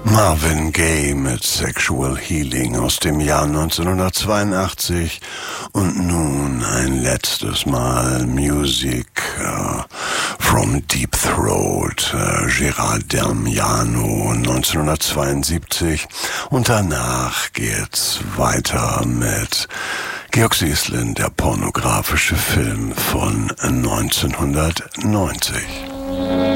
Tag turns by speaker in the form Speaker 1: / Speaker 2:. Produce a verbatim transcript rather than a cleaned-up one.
Speaker 1: Marvin Gaye mit Sexual Healing aus dem Jahr neunzehnhundertzweiundachtzig und nun ein letztes Mal Music uh, from Deep Throat, uh, Gerard Damiano neunzehnhundertzweiundsiebzig und danach geht's weiter mit Georg Sieslin, der pornografische Film von neunzehnhundertneunzig.